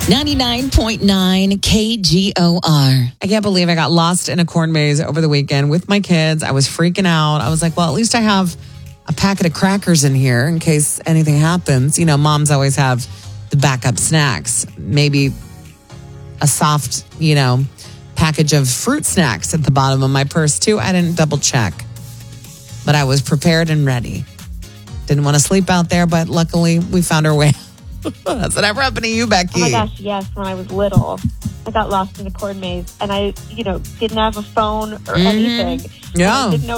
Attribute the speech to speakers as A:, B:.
A: 99.9 KGOR.
B: I can't believe I got lost in a corn maze over the weekend with my kids. I was freaking out. I was like, well, at least I have a packet of crackers in here in case anything happens. You know, moms always have the backup snacks. Maybe a soft, package of fruit snacks at the bottom of my purse, too. I didn't double check, but I was prepared and ready. Didn't want to sleep out there, but luckily we found our way. Has it ever happened to you, Becky?
C: Oh my gosh, yes. When I was little, I got lost in a corn maze, and I, didn't have a phone or anything.
B: Yeah.
C: I didn't know